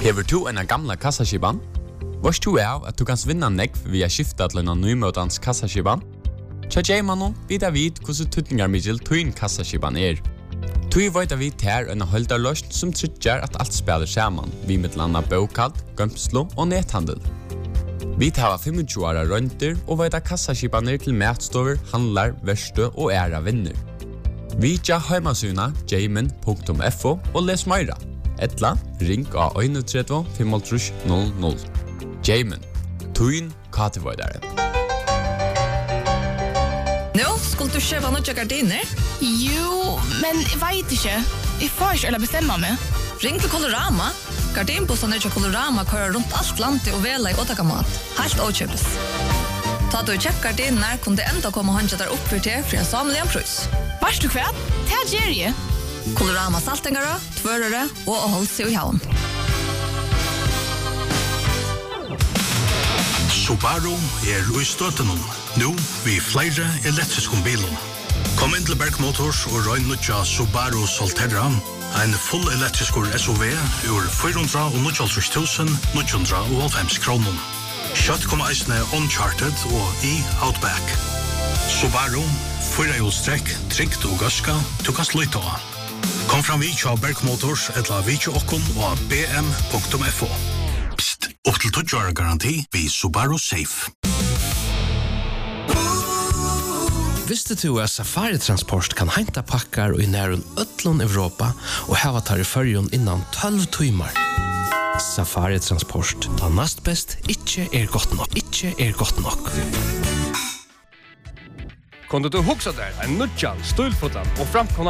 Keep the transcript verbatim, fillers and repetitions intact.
Hever du en gamla kassaskiban? Vars du av at du kan vinna nekv via skifta til en nymøtans kassaskiban? Tja Jaymanon vidar vid hvordan tutningar middel tuin kassaskiban er. Tui veit vi ter en holdarløst som tryggjar at alt spelar saman, vi mittlanda bokald, gømslo og nethandel. Vi tar tjúgu åra rønter og veit kassaskibaner til matstover, handlar, verste og æra vinner. Vi tja heimasuna jayman punktum fo og les meira. Etla, ring av tre ein fem null null. Jayman, tuin katevoidare. Nå, skulle du kjøpe noen gardiner? Jo, men jeg vet ikke. Jeg får ikke eller bestemme meg. Ring til Colorama. Gardinbossene til Colorama kører rundt alt landet og vela i åtakamat. Helt åkjøpes. Ta du kjøpt gardiner, kunne det enda komme og håndje der oppfyrt til for en samlig en prøys. Vars du kvært? Det er Jerry. Colorama saltingere, tvørere og å holde seg i havn. Subaru er i støttenom. Nå vi flere elektriske bilen. Kom inn til Berg Motors og røyne nødja Subaru Solterra. En full elektrisk S U V ur fire hundre og nittiåtte tusen ni hundre og halvfems kroner. Kjøtt kommer eisene Uncharted og i Outback. Subaru, fire hjulstrekk, trygt og gaska, du kan sløyta av. Kom fram vi til Berg Motors etla vi til okkon og b m punktum f o. Psst, opp til tjúgu åra garanti vi Subaru Safe. Visste du at Safari Transport kan henta pakkar i nærun öllun Europa og hava tar i fyrjun innan tolv timmar? Safari Transport, ta nast best, ikkje er godt nok, ikkje er godt nok. Kunde du huxa där en nudjan, stulfotan och framkomna